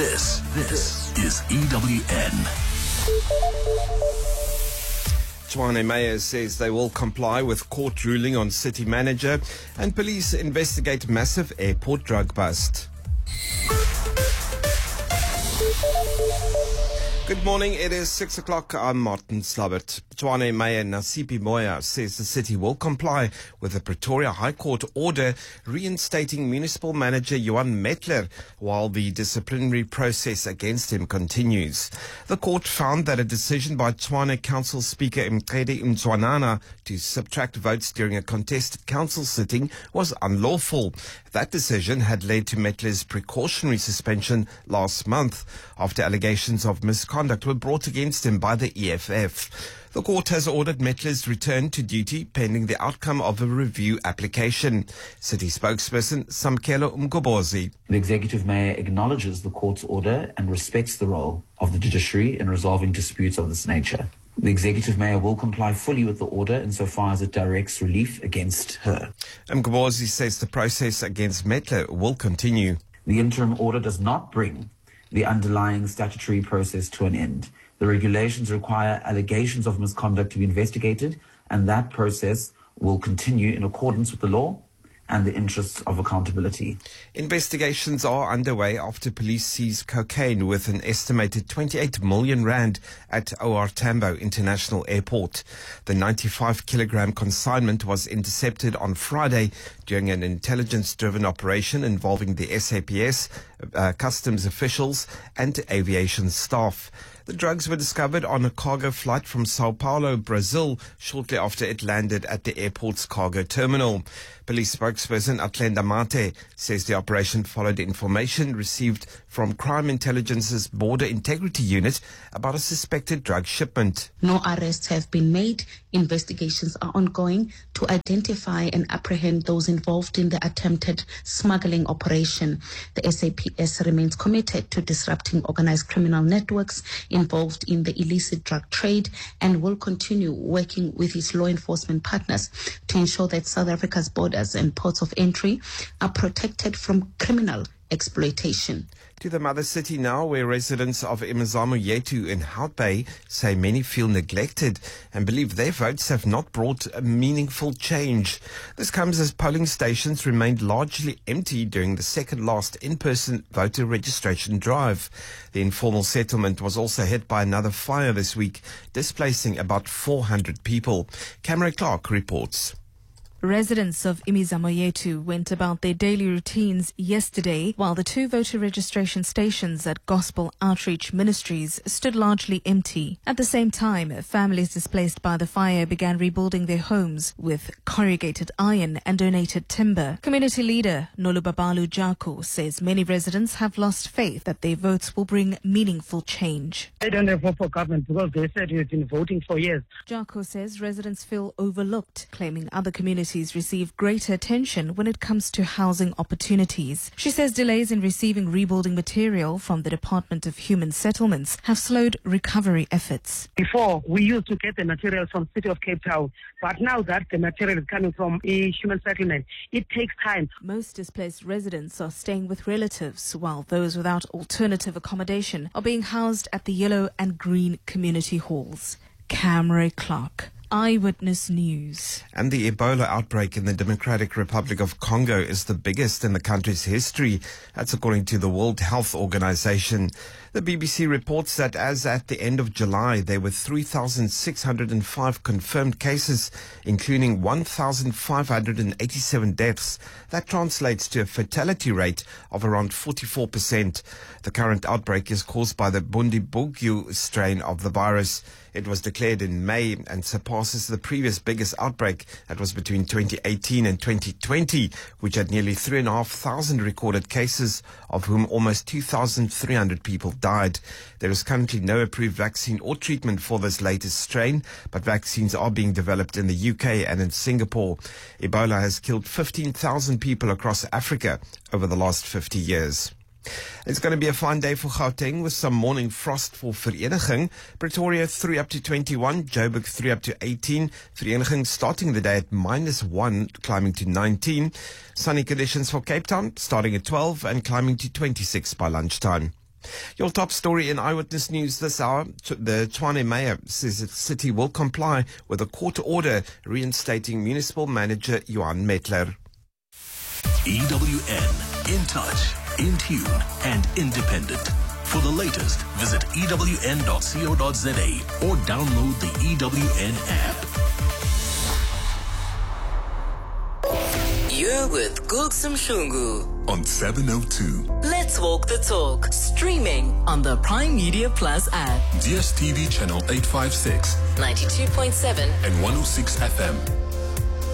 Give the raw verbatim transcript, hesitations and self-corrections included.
This, this is E W N. Tshwane Mayor says they will comply with court ruling on city manager, and police investigate massive airport drug bust. Good morning, it is six o'clock. I'm Martin Slabbert. Tshwane Mayor Nasipi Moya says the city will comply with the Pretoria High Court order reinstating municipal manager Johan Metler while the disciplinary process against him continues. The court found that a decision by Tshwane Council Speaker Mqedi Mtswanana to subtract votes during a contested council sitting was unlawful. That decision had led to Metler's precautionary suspension last month after allegations of misconduct were brought against him by the E F F. The court has ordered Metler's return to duty pending the outcome of a review application. City spokesperson Samkelo Mgobozi. The Executive Mayor acknowledges the court's order and respects the role of the judiciary in resolving disputes of this nature. The Executive Mayor will comply fully with the order insofar as it directs relief against her. Mgobozi says the process against Metler will continue. The interim order does not bring the underlying statutory process to an end. The regulations require allegations of misconduct to be investigated, and that process will continue in accordance with the law and the interests of accountability. Investigations are underway after police seized cocaine with an estimated twenty-eight million rand at O R Tambo International Airport. The ninety-five kilogram consignment was intercepted on Friday during an intelligence-driven operation involving the S A P S, uh, customs officials and aviation staff. The drugs were discovered on a cargo flight from Sao Paulo, Brazil, shortly after it landed at the airport's cargo terminal. Police spokesperson Atlenda Mate says the operation followed information received from Crime Intelligence's Border Integrity Unit about a suspected drug shipment. No arrests have been made. Investigations are ongoing to identify and apprehend those involved in the attempted smuggling operation. The S A P S remains committed to disrupting organized criminal networks involved in the illicit drug trade and will continue working with its law enforcement partners to ensure that South Africa's borders and ports of entry are protected from criminal exploitation. To the mother city now, where residents of Imizamo Yetu in Hout Bay say many feel neglected and believe their votes have not brought a meaningful change. This comes as polling stations remained largely empty during the second last in-person voter registration drive. The informal settlement was also hit by another fire this week, displacing about four hundred people. Cameron Clark reports. Residents of Imizamo Yetu went about their daily routines yesterday, while the two voter registration stations at Gospel Outreach Ministries stood largely empty. At the same time, families displaced by the fire began rebuilding their homes with corrugated iron and donated timber. Community leader Nolubabalu Jako says many residents have lost faith that their votes will bring meaningful change. They don't have hope for government because they said you've been voting for years. Jako says residents feel overlooked, claiming other communities receive greater attention when it comes to housing opportunities. She says delays in receiving rebuilding material from the Department of Human Settlements have slowed recovery efforts. Before, we used to get the material from City of Cape Town, but now that the material is coming from a human settlement, it takes time. Most displaced residents are staying with relatives, while those without alternative accommodation are being housed at the yellow and green community halls. Camry Clark, Eyewitness News. And the Ebola outbreak in the Democratic Republic of Congo is the biggest in the country's history. That's according to the World Health Organization. The B B C reports that as at the end of July, there were three thousand six hundred five confirmed cases, including one thousand five hundred eighty-seven deaths. That translates to a fatality rate of around forty-four percent. The current outbreak is caused by the Bundibugyo strain of the virus. It was declared in May and surpasses the previous biggest outbreak that was between twenty eighteen and twenty twenty, which had nearly three thousand five hundred recorded cases, of whom almost two thousand three hundred people died. There is currently no approved vaccine or treatment for this latest strain, but vaccines are being developed in the U K and in Singapore. Ebola has killed fifteen thousand people across Africa over the last fifty years. It's going to be a fine day for Gauteng with some morning frost for Vereniging. Pretoria three up to twenty-one, Joburg three up to eighteen. Vereniging starting the day at minus one, climbing to nineteen. Sunny conditions for Cape Town starting at twelve and climbing to twenty-six by lunchtime. Your top story in Eyewitness News this hour. The Tshwane mayor says the city will comply with a court order reinstating municipal manager Johan Metler. E W N, in touch, in tune, and independent. For the latest, visit E W N dot co dot za or download the E W N app. You're with Gulsum Shungu On seven oh two. Let's Walk the Talk, streaming on the Prime Media Plus app. D S T V channel eight five six ninety-two point seven and one oh six F M.